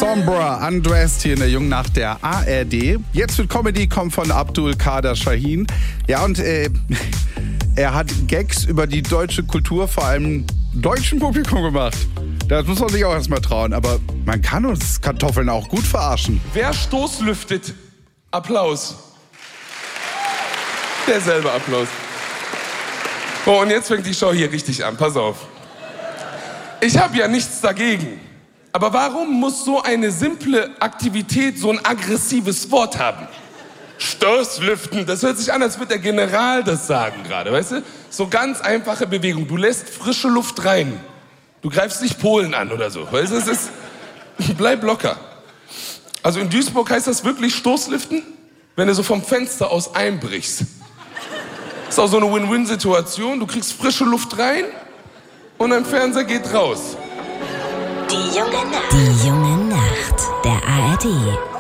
Sombra, Undressed hier in der Jungen Nacht der ARD. Jetzt mit Comedy kommt von Abdul Kader Shahin. Ja, und er hat Gags über die deutsche Kultur vor allem deutschen Publikum gemacht. Das muss man sich auch erstmal trauen. Aber man kann uns Kartoffeln auch gut verarschen. Wer stoßlüftet? Applaus. Derselbe Applaus. Oh, und jetzt fängt die Show hier richtig an. Pass auf. Ich habe ja nichts dagegen. Aber warum muss so eine simple Aktivität so ein aggressives Wort haben? Stoßlüften, das hört sich an, als würde der General das sagen gerade, weißt du? So ganz einfache Bewegung. Du lässt frische Luft rein. Du greifst nicht Polen an oder so. Weißt du, bleib locker. Also in Duisburg heißt das wirklich Stoßlüften, wenn du so vom Fenster aus einbrichst. Das ist auch so eine Win-Win-Situation. Du kriegst frische Luft rein und dein Fernseher geht raus. Die Junge Nacht der ARD.